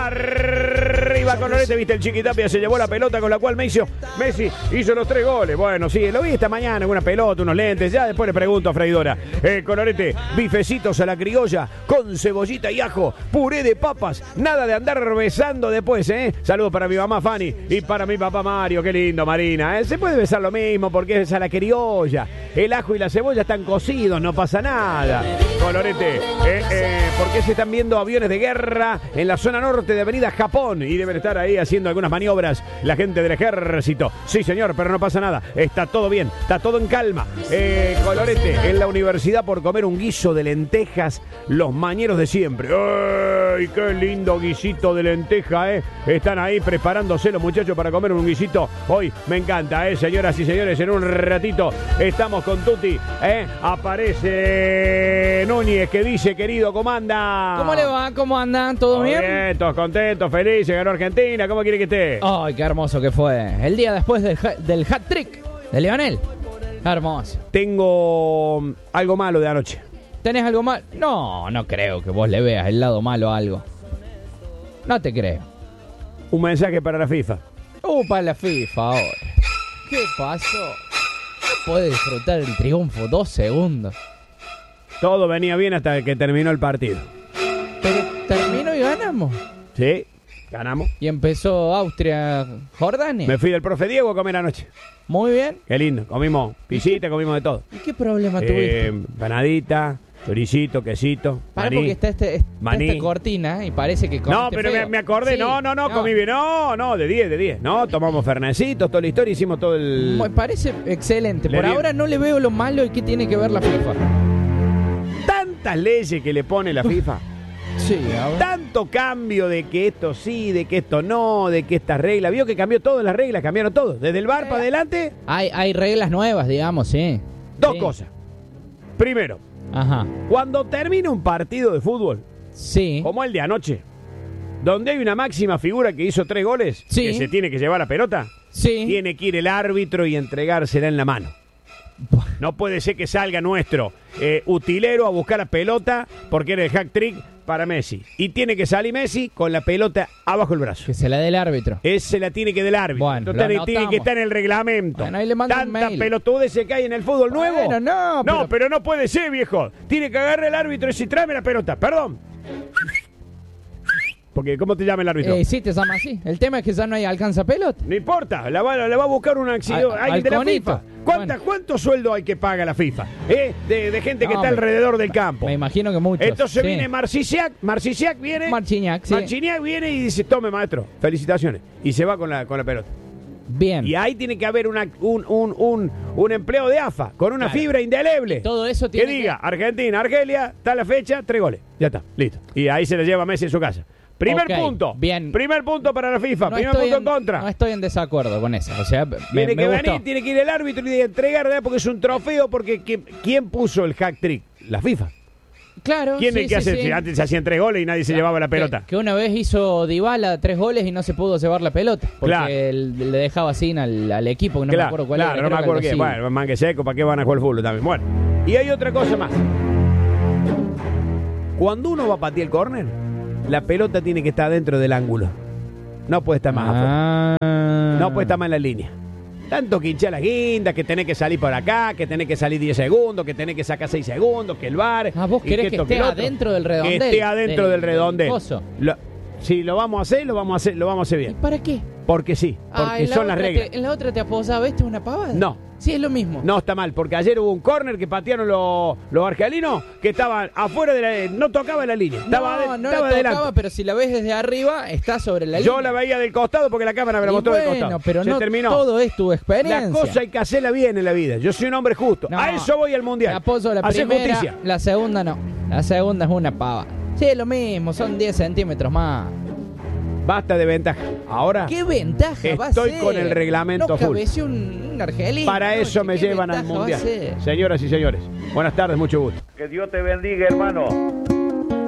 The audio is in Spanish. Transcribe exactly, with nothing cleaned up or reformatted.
Arriba Colorete, viste, el Chiquitapia se llevó la pelota con la cual Messi, Messi hizo los tres goles. Bueno, sí, lo vi esta mañana en una pelota, unos lentes, ya después le pregunto a Freidora. Eh, Colorete, bifecitos a la criolla, con cebollita y ajo, puré de papas, nada de andar besando después, ¿eh? Saludos para mi mamá Fanny y para mi papá Mario, qué lindo Marina, ¿eh? Se puede besar lo mismo porque es a la criolla. El ajo y la cebolla están cocidos, no pasa nada. Colorete, eh, eh, ¿por qué se están viendo aviones de guerra en la zona norte de Avenida Japón? Y deben estar ahí haciendo algunas maniobras la gente del ejército. Sí, señor, pero no pasa nada. Está todo bien, está todo en calma. Eh, Colorete, en la universidad por comer un guiso de lentejas, los mañeros de siempre. ¡Ay, qué lindo guisito de lenteja, eh! Están ahí preparándose los muchachos para comer un guisito. Hoy me encanta, eh, señoras y señores. En un ratito estamos con Tuti, eh. Aparece Núñez que dice, querido, ¿cómo anda? ¿Cómo le va? ¿Cómo andan? ¿Todo, ¿Todo bien? bien? Todos contentos, felices, ganó Argentina. ¿Cómo quiere que esté? Ay, qué hermoso que fue. El día después del, del hat-trick de Lionel. Hermoso. Tengo algo malo de anoche. ¿Tenés algo malo? No, no creo que vos le veas el lado malo a algo. No te creo. Un mensaje para la FIFA. Uh, para la FIFA ahora. ¿Qué pasó? No puede disfrutar el triunfo dos segundos. Todo venía bien hasta que terminó el partido. Pero terminó y ganamos. Sí, ganamos. Y empezó Austria, Jordania. Me fui del profe Diego a comer anoche. Muy bien. Qué lindo. Comimos pisita, comimos de todo. ¿Y qué problema eh, tuviste? Panadita, choricito, quesito, Para maní, porque está, este, está maní. esta cortina y parece que No, pero me, me acordé. Sí, no, no, no, comí bien. No, no, de diez, de diez. No, tomamos fernecitos, toda la historia, hicimos todo el... Me parece excelente. Le Por di- ahora no le veo lo malo y qué tiene que ver la FIFA. Tantas leyes que le pone la FIFA. Sí, a ver. Tanto cambio de que esto sí, de que esto no, de que esta regla. Vio que cambió todas las reglas, cambiaron todo. Desde el bar para adelante, Hay, hay reglas nuevas, digamos, sí. dos Sí. cosas. Primero, Ajá. cuando termina un partido de fútbol, Sí. como el de anoche, donde hay una máxima figura que hizo tres goles, Sí. que se tiene que llevar la pelota, Sí. tiene que ir el árbitro y entregársela en la mano. No puede ser que salga nuestro eh, utilero a buscar la pelota porque era el hack trick para Messi. Y tiene que salir Messi con la pelota abajo el brazo. Que se la dé el árbitro. Ese la tiene que del árbitro. Bueno, Entonces, lo tiene, tiene anotamos. que estar en el reglamento. Bueno, ahí le mando un Tanta mail. pelotudeces que hay en el fútbol nuevo. Bueno, no, no, pero- pero no puede ser, viejo. Tiene que agarrar el árbitro y decir, tráeme la pelota. Perdón. Porque, ¿cómo te llama el árbitro? Eh, sí, te llama así. El tema es que ya no hay alcanza pelota. No importa, la va, la va a buscar un accidente. Al- Alguien de la Halconito. FIFA. ¿Cuánta, Bueno. ¿Cuánto sueldo hay que paga la FIFA? ¿Eh? De, de gente que No, está me- alrededor del campo. Me imagino que muchos. Entonces sí. viene Marcisiak, Marcisiak viene. Marciniak, sí. Marciniak viene y dice, tome maestro, felicitaciones. Y se va con la, con la pelota. Bien. Y ahí tiene que haber una, un, un, un, un empleo de A F A, con una Claro. fibra indeleble. Y todo eso que tiene diga, Argentina, Argelia, está la fecha, tres goles. Ya está, listo. Y ahí se le lleva Messi en su casa. Primer Ok, punto. bien. Primer punto para la FIFA. No primer estoy punto en, en, contra. no estoy en desacuerdo con eso. O sea, me, tiene me que gustó. venir, tiene que ir el árbitro y entregar, ¿verdad? Porque es un trofeo. Porque ¿quién, quién puso el hack trick? La FIFA. Claro. ¿Quién sí, es el que sí, hace? sí. Antes se hacían tres goles y nadie se llevaba la pelota. Que, que una vez hizo Dybala tres goles y no se pudo llevar la pelota. Porque Claro. el- le dejaba sin al, al equipo, que no me claro, acuerdo cuál claro, era. no creo me que acuerdo Aldo qué. Silva. Bueno, mangue seco, ¿para qué van a jugar al fútbol también? Bueno, y hay otra cosa más. Cuando uno va a patear el córner, la pelota tiene que estar dentro del ángulo. No puede estar más afuera. Ah. No puede estar más en la línea. Tanto que hinchar las guindas, que tenés que salir por acá, que tenés que salir diez segundos, que tenés que sacar seis segundos, que el bar. Ah, vos y querés que esto, esté el otro. adentro del redondel. Que esté adentro del, del- redondel. del coso. Lo- si lo vamos a hacer, lo vamos a hacer, lo vamos a hacer ¿Y bien. para qué? Porque sí, porque Ah, en la son las otra reglas. te- en la otra te aposaba, ¿esta es una pavada? No. Sí, es lo mismo. No, está mal, porque ayer hubo un córner que patearon los, los argelinos que estaban afuera de la... No tocaba la línea, estaba, no, de- no estaba la adelante. tocaba, pero si la ves desde arriba, está sobre la línea. Yo la veía del costado porque la cámara me la Y mostró del bueno, costado. pero Se no terminó. todo es tu experiencia. La cosa hay que hacerla bien en la vida. Yo soy un hombre justo. No, A eso voy al Te mundial. apoyo la Hacer primera, justicia. la segunda no. La segunda es una pava. Sí, es lo mismo, son diez centímetros más. Basta de ventaja. Ahora, ¿Qué ventaja va a ser? Estoy con el reglamento no full. cabeció un, un argelino. para no, eso che, me ¿qué llevan al ventaja va a mundial. ser? Señoras y señores, buenas tardes, mucho gusto. Que Dios te bendiga, hermano.